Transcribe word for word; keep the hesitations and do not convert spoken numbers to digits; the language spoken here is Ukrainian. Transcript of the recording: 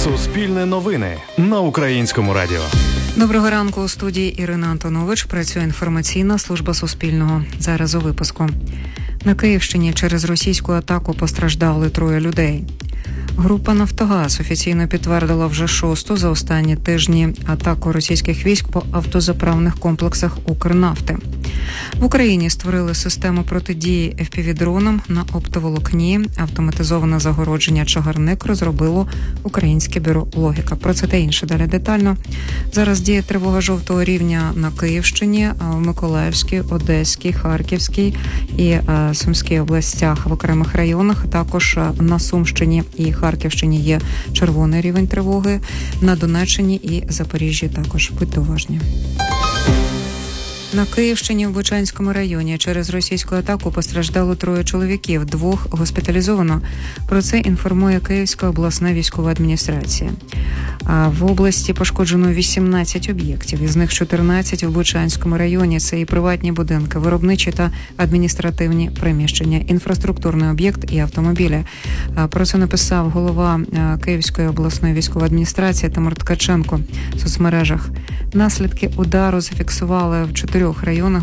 Суспільне новини на Українському радіо. Доброго ранку. У студії Ірина Антонович. Працює інформаційна служба Суспільного. Зараз у випуску. На Київщині через російську атаку постраждали троє людей. Група «Нафтогаз» офіційно підтвердила вже шосту за останні тижні атаку російських військ по автозаправних комплексах «Укрнафти». В Україні створили систему протидії еф пі ві-дронам на оптоволокні. Автоматизоване загородження «Чагарник» розробило Українське бюро «Логіка». Про це та інше далі детально. Зараз діє тривога жовтого рівня на Київщині, в Миколаївській, Одеській, Харківській і Сумській областях в окремих районах. Також на Сумщині і Харківщині є червоний рівень тривоги. На Донеччині і Запоріжжі також. Будьте уважні. На Київщині в Бучанському районі через російську атаку постраждало троє чоловіків, двох госпіталізовано. Про це інформує Київська обласна військова адміністрація. А в області пошкоджено вісімнадцять об'єктів, із них чотирнадцять в Бучанському районі. Це і приватні будинки, виробничі та адміністративні приміщення, інфраструктурний об'єкт і автомобілі. Про це написав голова Київської обласної військової адміністрації Тимур Ткаченко в соцмережах. Наслідки удару зафіксували в чотирьох районах